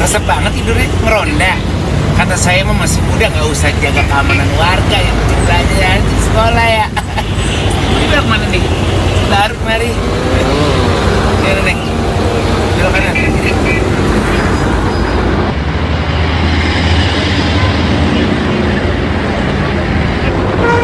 Resep banget tidurnya, ngeronda. Kata saya mah masih muda, nggak usah jaga keamanan warga, yang penting belajar.